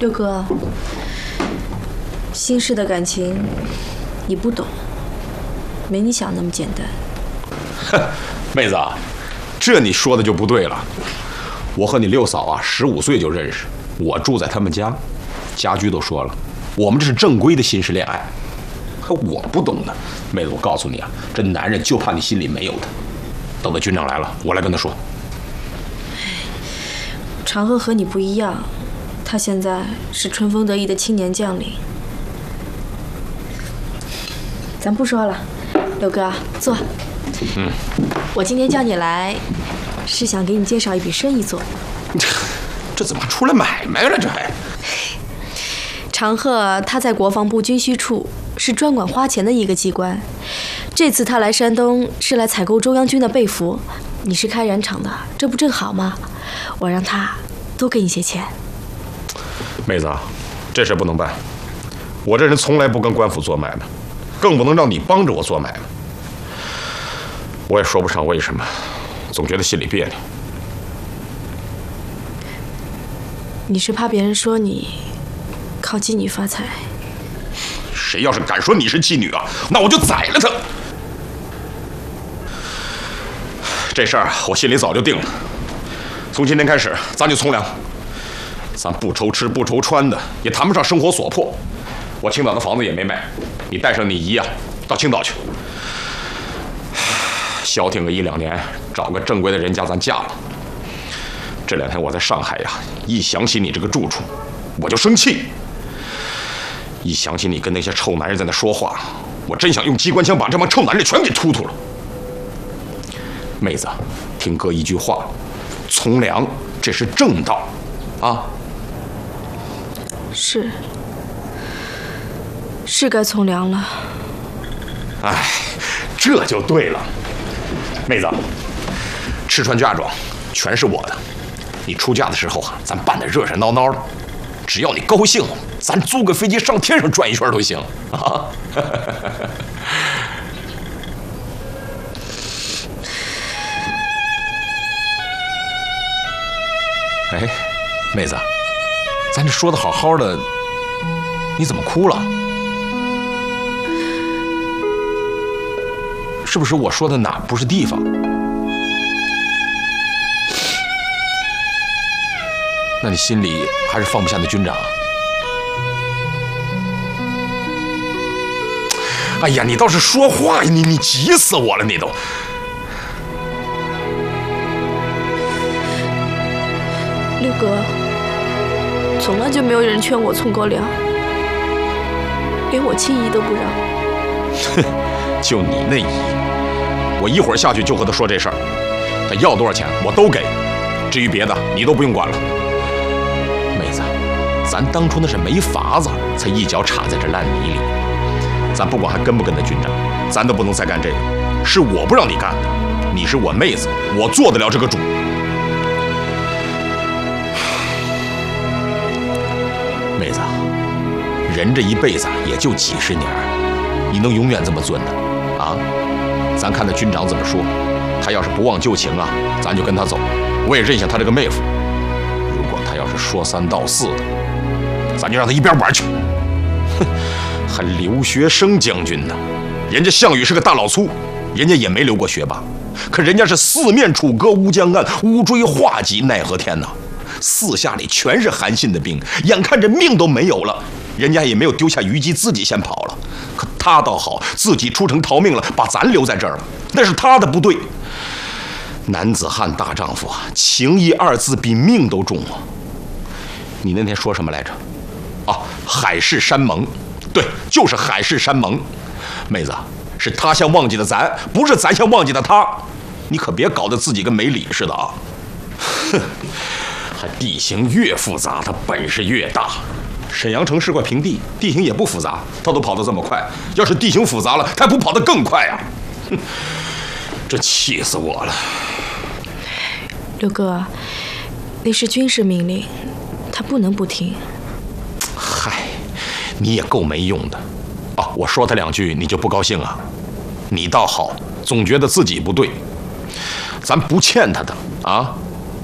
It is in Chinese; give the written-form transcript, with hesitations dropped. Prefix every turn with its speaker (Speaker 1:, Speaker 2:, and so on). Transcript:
Speaker 1: 六哥，新式的感情你不懂，没你想那么简单。
Speaker 2: 哼，妹子，这你说的就不对了。我和你六嫂啊，15岁就认识，我住在他们家，家居都说了，我们这是正规的新式恋爱。可我不懂呢，妹子，我告诉你啊，这男人就怕你心里没有他。等到军长来了，我来跟他说。
Speaker 1: 长鹤和你不一样，他现在是春风得意的青年将领。咱不说了，六哥，坐。我今天叫你来，是想给你介绍一笔生意做。
Speaker 2: 这怎么出来买卖了？这还？
Speaker 1: 长鹤他在国防部军需处是专管花钱的一个机关。这次他来山东是来采购中央军的被服，你是开染厂的，这不正好吗？我让他多给你些钱。
Speaker 2: 妹子，这事不能办。我这人从来不跟官府做买卖，更不能让你帮着我做买卖。我也说不上为什么，总觉得心里别扭。
Speaker 1: 你是怕别人说你靠妓女发财？
Speaker 2: 谁要是敢说你是妓女啊，那我就宰了他！这事儿我心里早就定了，从今天开始咱就从良，咱不愁吃不愁穿的，也谈不上生活所迫。我青岛的房子也没卖，你带上你姨啊，到青岛去，消停个1、2年，找个正规的人家咱嫁了。这2天我在上海呀，一想起你这个住处，我就生气。一想起你跟那些臭男人在那说话，我真想用机关枪把这帮臭男人全给突突了。妹子，听哥一句话，从良这是正道，啊。
Speaker 1: 是该从良了。
Speaker 2: 哎，这就对了。妹子，吃穿嫁妆全是我的，你出嫁的时候啊，咱办得热热闹闹的，只要你高兴，咱租个飞机上天上转一圈都行啊。哎，妹子，咱这说的好好的，你怎么哭了？是不是我说的哪不是地方？那你心里还是放不下那军长？哎呀，你倒是说话呀！你急死我了，你都。
Speaker 1: 六哥，从来就没有人劝我从高粱，连我亲姨都不让。
Speaker 2: 哼，就你那姨，我一会儿下去就和他说这事儿，他要多少钱我都给，至于别的你都不用管了。妹子，咱当初那是没法子才一脚插在这烂泥里，咱不管还跟不跟他军长，咱都不能再干这个。是我不让你干的，你是我妹子，我做得了这个主。妹子，人这一辈子也就几十年，你能永远这么尊呢？啊，咱看那军长怎么说，他要是不忘旧情啊，咱就跟他走，我也认下他这个妹夫。如果他要是说3道4的，咱就让他一边玩去。哼，还留学生将军呢，人家项羽是个大老粗，人家也没留过学霸，可人家是4面楚歌乌江岸，乌骓画戟奈何天呐。4下里全是韩信的兵，眼看着命都没有了，人家也没有丢下虞姬自己先跑了。可他倒好，自己出城逃命了，把咱留在这儿了，那是他的不对。男子汉大丈夫啊，情义2字比命都重啊。你那天说什么来着？啊，海誓山盟。对，就是海誓山盟。妹子，是他先忘记了咱，不是咱先忘记了他。你可别搞得自己跟没理似的啊！哼。还地形越复杂，他本事越大。沈阳城是块平地，地形也不复杂，他都跑得这么快。要是地形复杂了，他还不跑得更快啊！哼，这气死我了。
Speaker 1: 六哥，那是军事命令，他不能不听。
Speaker 2: 嗨，你也够没用的。哦，我说他2句你就不高兴啊？你倒好，总觉得自己不对。咱不欠他的啊。